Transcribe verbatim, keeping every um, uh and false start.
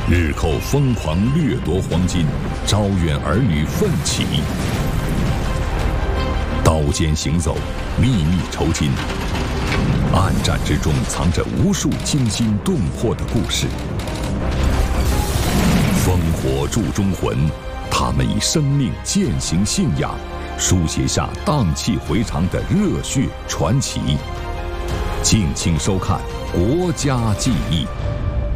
日寇疯狂掠夺黄金，招远儿女奋起。刀尖行走，秘密酬金，暗战之中藏着无数惊心动魄的故事。烽火铸忠魂，他们以生命践行信仰，书写下荡气回肠的热血传奇。敬请收看《国家记忆》。